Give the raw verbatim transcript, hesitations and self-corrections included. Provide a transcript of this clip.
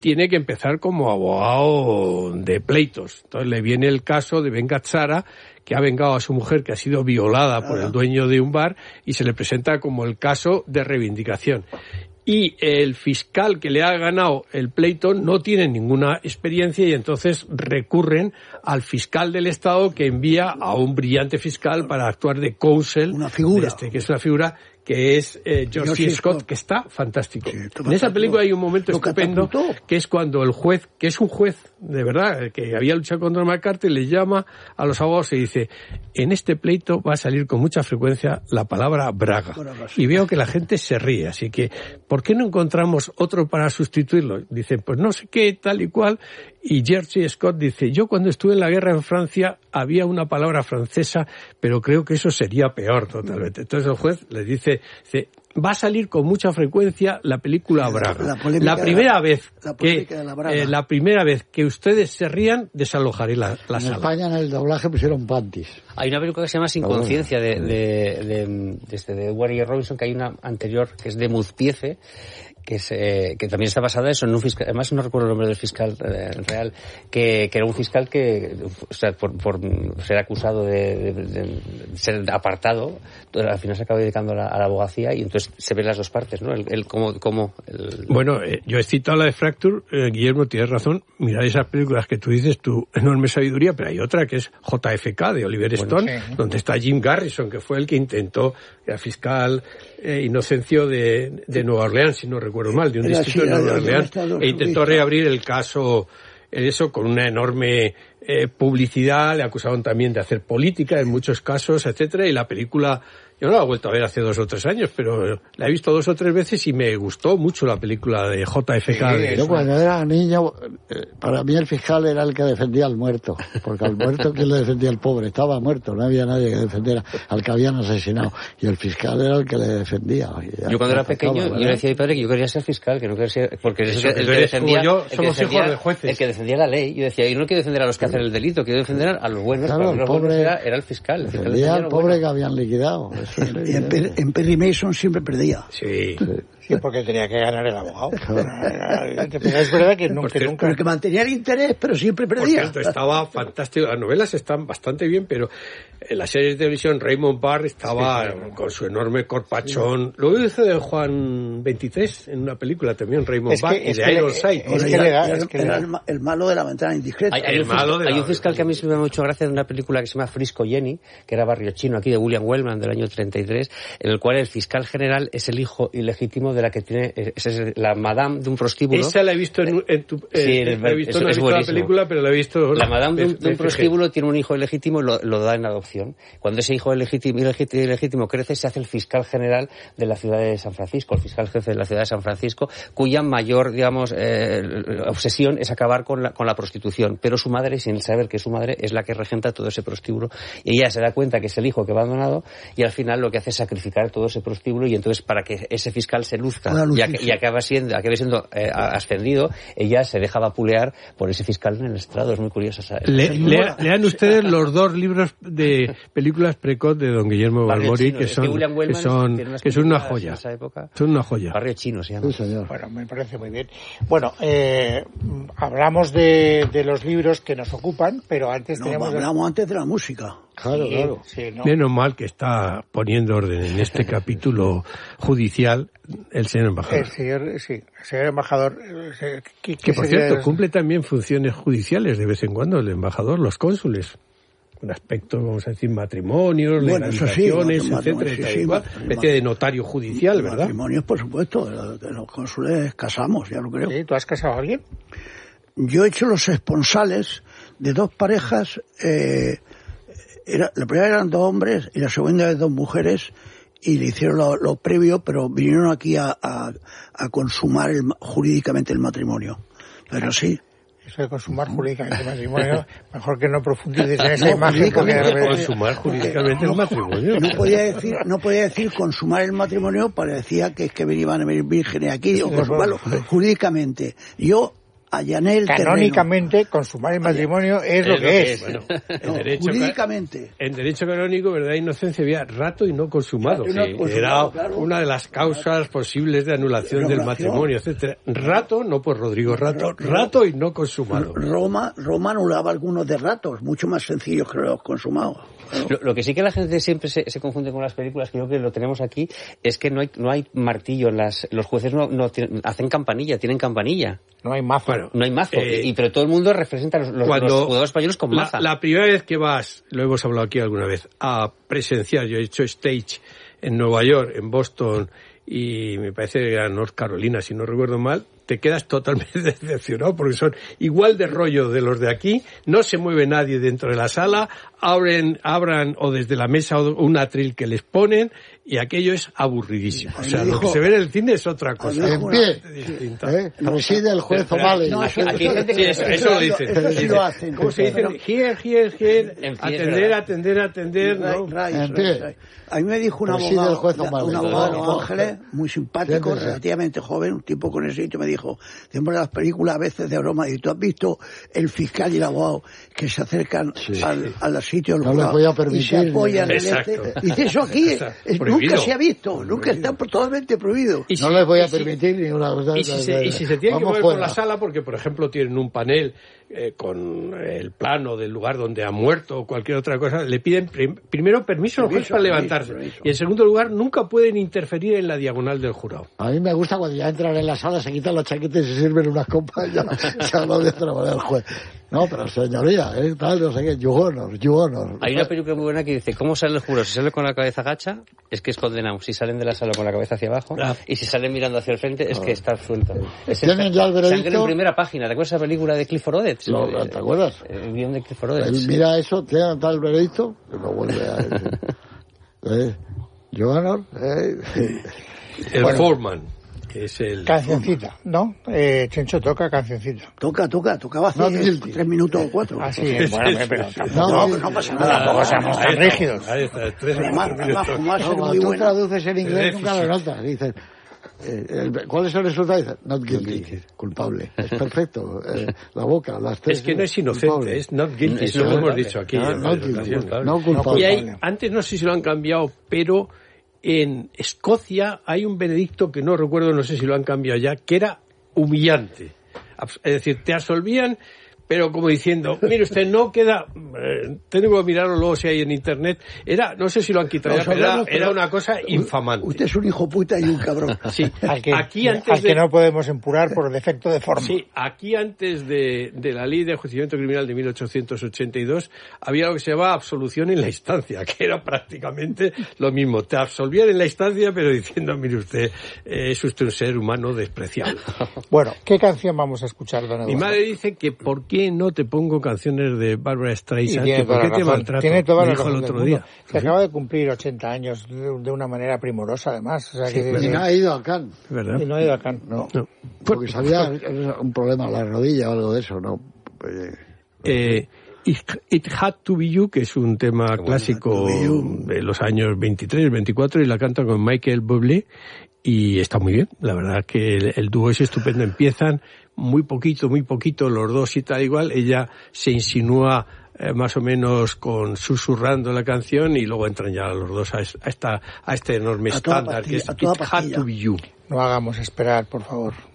tiene que empezar como abogado de pleitos. Entonces le viene el caso de Ben Gazzara, que ha vengado a su mujer que ha sido violada por el dueño de un bar, y se le presenta como el caso de reivindicación. Y el fiscal que le ha ganado el pleito no tiene ninguna experiencia y entonces recurren al fiscal del Estado, que envía a un brillante fiscal para actuar de counsel. Una figura. De este, que es una figura que es eh, George C. Scott, Scott, que está fantástico. Sí, en esa película hay un momento estupendo, que es cuando el juez, que es un juez de verdad, que había luchado contra McCarthy, le llama a los abogados y dice: en este pleito va a salir con mucha frecuencia la palabra Braga. Y veo que la gente se ríe, así que ¿por qué no encontramos otro para sustituirlo? Dice, pues no sé qué, tal y cual. Y George C. Scott dice: yo cuando estuve en la guerra en Francia había una palabra francesa, pero creo que eso sería peor totalmente. Entonces el juez le dice, dice va a salir con mucha frecuencia la película Braga. La, la primera la, vez la que la, eh, la primera vez que ustedes se rían, desalojaré la, la en sala. En España en el doblaje pusieron panties. Hay una película que se llama Sin conciencia de de de, de, de, este, de Edward E. Robinson, que hay una anterior que es de Muzpiece, que es, eh, que también está basada eso en un fiscal, además no recuerdo el nombre del fiscal eh, real, que, que era un fiscal que, o sea, por, por ser acusado de, de, de ser apartado, al final se acaba dedicando a la, a la abogacía, y entonces se ven las dos partes, ¿no? El, el cómo, cómo el... Bueno, eh, yo he citado la de Fracture, eh, Guillermo, tienes razón, mirad esas películas que tú dices, tu enorme sabiduría, pero hay otra que es J F K de Oliver bueno, Stone, sí, donde está Jim Garrison, que fue el que intentó, el fiscal eh, Inocencio de, de Nueva Orleans, si no recuerdo mal, de un distrito de Nueva Orleans, e intentó reabrir el caso, eso con una enorme eh, publicidad, le acusaron también de hacer política en muchos casos, etcétera, y la película, yo no la he vuelto a ver hace dos o tres años, pero la he visto dos o tres veces y me gustó mucho la película de J F K. Sí, yo cuando era niño, para mí el fiscal era el que defendía al muerto, porque al muerto, ¿quién le defendía? Al pobre, estaba muerto, no había nadie que defendiera al que habían asesinado, y el fiscal era el que le defendía. Yo cuando era pequeño, ¿verdad? Yo le decía a mi padre que yo quería ser fiscal, que no quería ser, porque eso, el, el, que defendía, yo, el, que defendía, de jueces. el que defendía la ley. Yo decía, yo no quiero defender a los que hacen el delito, quiero defender a los buenos, claro, para los pobre, buenos era, era el fiscal. El fiscal defendía al pobre bueno. que habían liquidado. Eso es y en, Perry, en Perry Mason siempre perdía. Sí. sí. Sí, porque tenía que ganar el abogado. Pero es verdad que nunca... Porque, nunca... porque mantenía el interés, pero siempre perdía. Por cierto, estaba fantástico. Las novelas están bastante bien, pero en la serie de televisión Raymond Barr estaba sí, claro. con su enorme corpachón. Sí. Luego hizo de Juan veintitrés en una película también, Raymond es que, Barr, y de Ironside. Es que era, es que era el, el malo de la ventana indiscreta. Hay, hay, el un, malo fiscal, de hay la... un fiscal que a mí se me ha mucho gracia de una película que se llama Frisco Jenny, que era Barrio Chino, aquí de William Wellman, del año treinta y tres, en el cual el fiscal general es el hijo ilegítimo de la que tiene... Esa es la madame de un prostíbulo. Esa la he visto en, en tu... Eh, sí, el, la he visto, eso, no he es visto la buenísimo. película, pero la he visto... La madame de un, de un de prostíbulo tiene un hijo ilegítimo y lo, lo da en adopción. Cuando ese hijo ilegítimo, ilegítimo, ilegítimo crece, se hace el fiscal general de la ciudad de San Francisco, el fiscal jefe de la ciudad de San Francisco, cuya mayor, digamos, eh, obsesión es acabar con la, con la prostitución. Pero su madre, sin saber que su madre es la que regenta todo ese prostíbulo, y ella se da cuenta que es el hijo que va abandonado, y al final lo que hace es sacrificar todo ese prostíbulo, y entonces para que ese fiscal se luzca y, y acaba siendo, acabe siendo eh, ascendido, ella se deja vapulear por ese fiscal en el estrado. Es muy curioso. Esa, Le, lea, lean ustedes los dos libros de películas precoz de don Guillermo Balmori, que son, que, que son, que son una joya. Son una joya. Barrio Chino se llama. Sí, señor. Bueno, me parece muy bien. Bueno, eh, hablamos de, de los libros que nos ocupan, pero antes no, teníamos... hablamos antes de la música. Claro, sí, claro. Sí, ¿no? Menos mal que está poniendo orden en este capítulo judicial el señor embajador. El señor, sí, el señor embajador. ¿Qué, qué que por sería? cierto, cumple también funciones judiciales de vez en cuando el embajador, los cónsules. Un aspecto, vamos a decir, matrimonios, bueno, legalizaciones, sí, etcétera, sí, tal sí, y cual. sí, especie de notario judicial, ¿verdad? Matrimonios, por supuesto, de los cónsules casamos, ya lo creo. ¿Sí? ¿Tú has casado a alguien? Yo he hecho los esponsales de dos parejas, eh, era, la primera eran dos hombres y la segunda de dos mujeres, y le hicieron lo, lo previo, pero vinieron aquí a, a, a consumar el, jurídicamente el matrimonio. Pero sí. Eso de consumar jurídicamente el matrimonio, mejor que no profundices en esa no, imagen. Porque porque... Consumar jurídicamente el matrimonio. No podía decir, no podía decir consumar el matrimonio, parecía que es que venían a venir vírgenes aquí, o consumarlo jurídicamente. Yo allané el Canónicamente, terreno. Consumar el matrimonio es, es lo que, que es. es. Bueno, no, en derecho, jurídicamente. En derecho canónico, verdad e inocencia, había rato y no consumado. Rato y no sí, consumado, era claro. una de las causas posibles de anulación del matrimonio, etcétera. Rato, no por Rodrigo Rato, rato y no consumado. Roma, Roma anulaba algunos de ratos, mucho más sencillos que los consumados. Claro. Lo, lo que sí que la gente siempre se, se confunde con las películas, que yo creo que lo tenemos aquí, es que no hay, no hay martillo en las, los jueces no, no tienen, hacen campanilla, tienen campanilla. No hay mazo. Bueno, no hay mazo. Eh, y, pero todo el mundo representa a los, los, los jugadores españoles con maza. La, la primera vez que vas, lo hemos hablado aquí alguna vez, a presenciar, yo he hecho stage en Nueva York, en Boston y me parece que era North Carolina, si no recuerdo mal, te quedas totalmente decepcionado porque son igual de rollo de los de aquí, no se mueve nadie dentro de la sala, abren, abran o desde la mesa un atril que les ponen y aquello es aburridísimo. O sea, lo que se ve en el cine es otra cosa. En pie, ¿eh? Preside el juez O'Malley. No, eso, aquí, eso, sí, eso, eso lo dicen. Pero sí lo hacen. ¿Cómo se dice? Here, here, here, En pie, atender, ¿verdad? atender, atender, ¿no? Ray, En Ray, pie. Ray. A mí me dijo un Preside abogado, el juez O'Malley. un abogado de Los No, Ángeles, muy simpático, Siéntese. relativamente joven, un tipo con el sitio, me dijo, siempre las películas a veces de broma, y tú has visto el fiscal y el abogado que se acercan Sí. al, al sitio del No les juzgado voy a y se permitir. apoyan en Exacto. este. Dice, eso aquí Está es- prohibido. nunca se ha visto, nunca está totalmente prohibido. Y si- No les voy y a si- permitir ni una cosa. Y si, se, y si se tienen que Vamos mover por fuera. la sala, porque por ejemplo tienen un panel eh, con el plano del lugar donde ha muerto o cualquier otra cosa, le piden prim- primero permiso al juez Permiso, para permiso, levantarse. permiso. Y en segundo lugar, nunca pueden interferir en la diagonal del jurado. A mí me gusta cuando ya entran en la sala, se quitan las chaquetas y se sirven unas copas y ya se habla de otra manera el juez. No, pero señoría, ¿eh? Tal, no sé qué, you honor, you honor. Hay una película muy buena que dice, ¿cómo sale el jurado? Si sale con la cabeza gacha, es que es condenado. Si salen de la sala con la cabeza hacia abajo, Ah. y si salen mirando hacia el frente, es que está suelto. Es ¿Tienen ya el Sangre veredicto? en primera página. ¿Te acuerdas de esa película de Clifford Odets? No, Eh, ¿te acuerdas? El guión de Clifford Odets. Él mira eso, tiene tal veredicto, y lo vuelve a decir. ¿Eh? You honor, ¿eh? El Bueno. foreman, que es el... Cancioncita, ¿no? Eh, Chencho toca cancioncita. Toca, toca, tocaba hace Not guilty. tres minutos o cuatro. Ah, sí, bueno, pero tampoco, No, no, no pasa nada. tampoco seamos tan Ahí está, rígidos. Ahí está, tres o Además, cuatro además, minutos. como va a No, ser muy cuando tú buena. traduces en inglés El nunca lo notas. Dices, eh, el- ¿cuál es el resultado? Dices, not guilty, culpable. Es perfecto. Eh, la boca, las tres. Es que no es inocente, culpable. es not guilty, Es eso lo hemos culpable. dicho aquí. No, en no varias guilty, ocasiones. no culpable. Y hay, antes no sé si lo han cambiado, pero en Escocia hay un veredicto que no recuerdo, no sé si lo han cambiado ya, que era humillante. Abs- Es decir, te absolvían, pero como diciendo, mire usted, no queda, eh, tengo que mirarlo luego si hay en internet, era, no sé si lo han quitado No, ya, pero era, sabemos, pero- era una cosa infamante. Usted es un hijo puta y un cabrón. Sí, Al que, aquí antes al que de... no podemos empurar por defecto de forma. Sí, aquí antes de, de la ley de enjuiciamiento criminal de mil ochocientos ochenta y dos había lo que se llamaba absolución en la instancia, que era prácticamente lo mismo. Te absolvían en la instancia, pero diciendo, mire usted, eh, es usted un ser humano despreciable. Bueno, ¿qué canción vamos a escuchar, don Mi Eduardo? madre dice que ¿por qué no te pongo canciones de Barbara Y Streisand? tiene Que ¿Por toda qué la te razón. maltrato? Tiene toda Me la dijo razón el del otro mundo. día. Que acaba de cumplir ochenta años de, de una manera primorosa, además. O sea, que, Y no ha ido a Cannes. ¿Verdad? y no ha ido a Cannes. No. No. Porque sabía un problema en la rodilla o algo de eso, ¿no? Pues, Eh, It, It Had to Be You, que es un tema clásico Had to Be You. de los años veintitrés, veinticuatro, y la canta con Michael Bublé, y está muy bien. La verdad que el, el dúo es estupendo. Empiezan muy poquito, muy poquito, los dos y tal igual. Ella se insinúa eh, más o menos con susurrando la canción y luego entran ya los dos a, es- a esta, a este enorme A toda estándar que es pastilla, a toda It Had pastilla. to Be You. No hagamos esperar, por favor.